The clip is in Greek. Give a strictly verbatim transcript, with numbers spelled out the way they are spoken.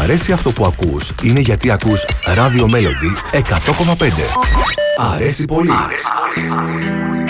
αρέσει αυτό που ακούς είναι γιατί ακούς Radio Melody εκατό κόμμα πέντε. Αρέσει πολύ. Αρέσει πολύ.